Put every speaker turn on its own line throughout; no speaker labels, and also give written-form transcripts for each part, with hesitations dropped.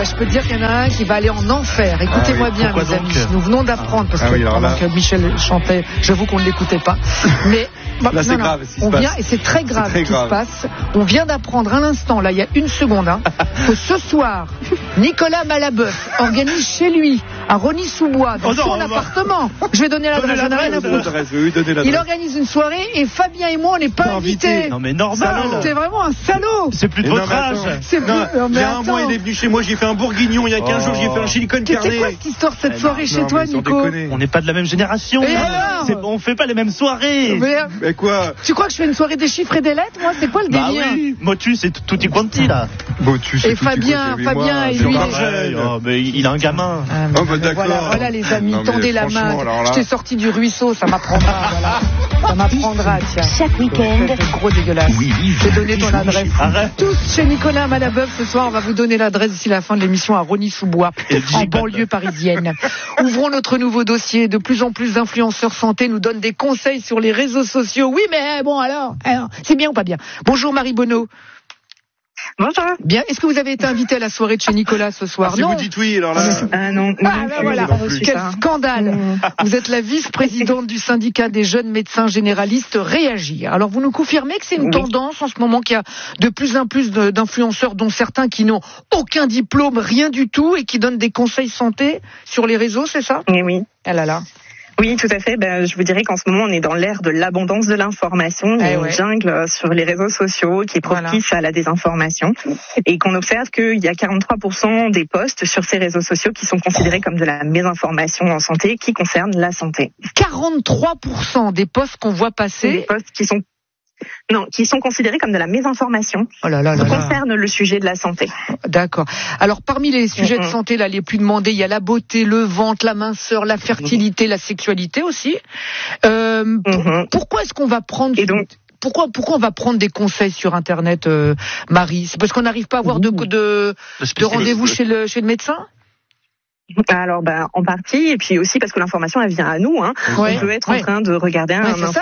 bah, je peux te dire qu'il y en a un qui va aller en enfer. Écoutez-moi bien, mes amis. Nous venons d'apprendre, parce que pendant que Michel chantait, j'avoue qu'on ne l'écoutait pas. Mais
là, c'est grave.
On vient, et c'est très grave ce qui se passe. On vient d'apprendre à l'instant, là, il y a une seconde, que ce soir, Nicolas Malabeuf organise chez lui, à Rosny-sous-Bois, dans son appartement. Je vais donner l'adresse, j'en ai rien à foutre. Il organise une soirée et Fabien et moi, on n'est pas invités.
Non, mais normal.
C'est vraiment un salaud.
C'est plus de votre âge.
Il y a un mois, il est venu chez moi, j'ai fait un bourguignon. Il y a 15 jours, j'ai fait un chili con carne.
C'est quoi cette histoire, cette soirée chez toi, Nico?
On n'est pas de la même génération. On fait pas les mêmes soirées.
Mais quoi?
Tu crois que je fais une soirée des chiffres et des lettres, moi? C'est quoi le délire?
Bah oui, Motus, c'est tutti quanti, là.
Et Fabien, et lui.
Mais il a un gamin.
D'accord.
Voilà, les amis, tendez la main. Je t'ai sorti du ruisseau, ça m'apprendra, voilà. Ça m'apprendra, tiens.
Chaque week-end.
C'est gros dégueulasse.
Je
vais donner ton adresse. Tous chez Nicolas Malabeuf ce soir, on va vous donner l'adresse d'ici la fin de l'émission à Rosny-sous-Bois, en banlieue parisienne. Ouvrons notre nouveau dossier. De plus en plus d'influenceurs santé nous donnent des conseils sur les réseaux sociaux. Oui, mais bon, alors c'est bien ou pas bien? Bonjour Marie Bonneau.
Bonjour.
Bien. Est-ce que vous avez été invité à la soirée de chez Nicolas ce soir?
Si vous dites oui, alors là.
Non.
Voilà. Quel scandale. Vous êtes la vice-présidente du syndicat des jeunes médecins généralistes Réagir. Alors vous nous confirmez que c'est une tendance en ce moment qu'il y a de plus en plus d'influenceurs, dont certains qui n'ont aucun diplôme, rien du tout, et qui donnent des conseils santé sur les réseaux, c'est ça?
Oui.
Ah là là.
Oui, tout à fait. Je vous dirais qu'en ce moment, on est dans l'ère de l'abondance de l'information. Il y a une jungle sur les réseaux sociaux qui est propice à la désinformation, et qu'on observe qu'il y a 43% des posts sur ces réseaux sociaux qui sont considérés comme de la mésinformation en santé, qui concernent la santé.
43% des posts qu'on voit passer.
Des posts qui sont considérés comme de la mésinformation. Concernent le sujet de la santé.
D'accord. Alors, parmi les sujets de santé là les plus demandés, il y a la beauté, le ventre, la minceur, la fertilité, la sexualité aussi. Pourquoi est-ce qu'on va prendre Pourquoi on va prendre des conseils sur Internet, Marie? C'est parce qu'on n'arrive pas à avoir de rendez-vous chez le médecin?
Alors, en partie, et puis aussi parce que l'information, elle vient à nous. On peut être en train de regarder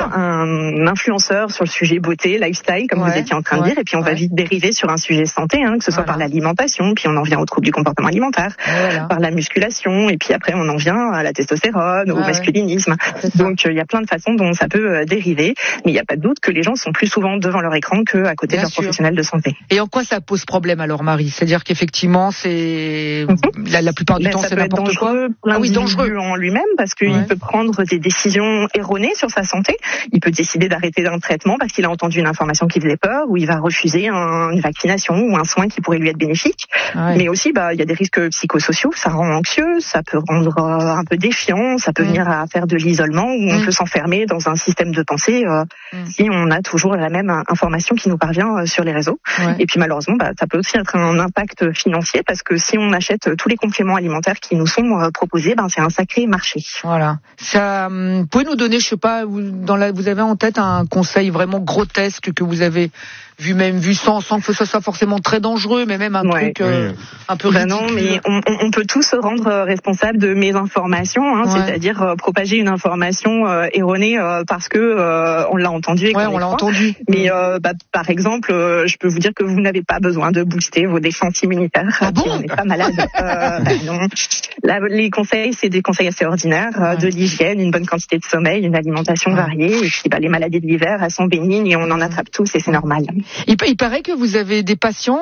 un influenceur sur le sujet beauté, lifestyle, comme vous étiez en train de dire, et puis on va vite dériver sur un sujet santé, que ce soit par l'alimentation, puis on en vient aux troubles du comportement alimentaire, par la musculation, et puis après on en vient à la testostérone, au masculinisme. Donc il y a plein de façons dont ça peut dériver, mais il n'y a pas de doute que les gens sont plus souvent devant leur écran qu'à côté de leur professionnel de santé.
Et en quoi ça pose problème alors, Marie? C'est-à-dire qu'effectivement, c'est la plupart du temps, c'est n'importe quoi.
Dangereux en lui-même, parce qu'il peut prendre des décisions erronées sur sa santé. Il peut décider d'arrêter un traitement parce qu'il a entendu une information qui faisait peur, ou il va refuser une vaccination ou un soin qui pourrait lui être bénéfique. Mais aussi, il y a des risques psychosociaux. Ça rend anxieux, ça peut rendre un peu défiant, ça peut venir à faire de l'isolement, où on peut s'enfermer dans un système de pensée si on a toujours la même information qui nous parvient sur les réseaux. Et puis malheureusement, ça peut aussi être un impact financier, parce que si on achète tous les compléments alimentaires qui nous sont proposés, c'est un sacré marché.
Voilà. Ça, pouvez nous donner, je sais pas, vous avez en tête un conseil vraiment grotesque que vous avez vu sans que ce soit forcément très dangereux, mais même un truc un peu ridicule.
Non, mais on peut tous se rendre responsable de mésinformation, c'est-à-dire propager une information erronée parce que on l'a entendu. Et
on l'a entendu.
Mais par exemple, je peux vous dire que vous n'avez pas besoin de booster vos défenses immunitaires.
On
n'est pas malade. Non. Là, les conseils, c'est des conseils assez ordinaires, de l'hygiène, une bonne quantité de sommeil, une alimentation variée, et puis les maladies de l'hiver, elles sont bénignes et on en attrape tous, et c'est normal.
Il paraît que vous avez des patients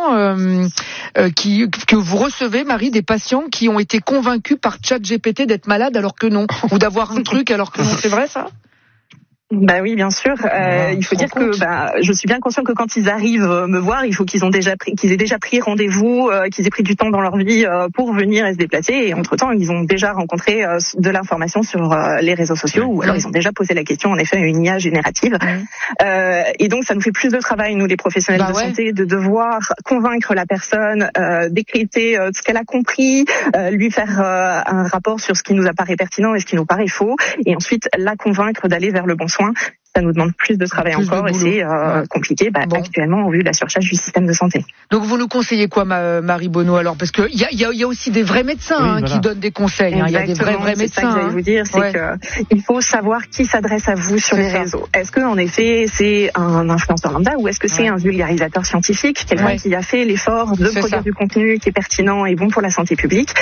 que vous recevez, Marie, des patients qui ont été convaincus par ChatGPT d'être malades alors que non, ou d'avoir un truc alors que non. C'est vrai ça?
Oui, bien sûr. Il faut dire que je suis bien consciente que quand ils arrivent me voir, il faut qu'ils aient déjà pris rendez-vous, qu'ils aient pris du temps dans leur vie pour venir et se déplacer. Et entre-temps, ils ont déjà rencontré de l'information sur les réseaux sociaux, ou alors ils ont déjà posé la question, en effet, à une IA générative. Et donc, ça nous fait plus de travail, nous, les professionnels de santé, de devoir convaincre la personne, décrypter ce qu'elle a compris, lui faire un rapport sur ce qui nous apparaît pertinent et ce qui nous paraît faux, et ensuite la convaincre d'aller vers le bon soin. soins, ça nous demande plus de travail encore et c'est compliqué actuellement au vu de la surcharge du système de santé.
Donc vous nous conseillez quoi, Marie Bonneau, alors, parce que il y a aussi des vrais médecins qui donnent des conseils. Il y a des vrais médecins.
C'est ça que j'allais vous dire, c'est que il faut savoir qui s'adresse à vous sur les réseaux. Est-ce que en effet c'est un influenceur lambda ou est-ce que c'est un vulgarisateur scientifique, quelqu'un qui a fait l'effort de produire du contenu qui est pertinent et bon pour la santé publique?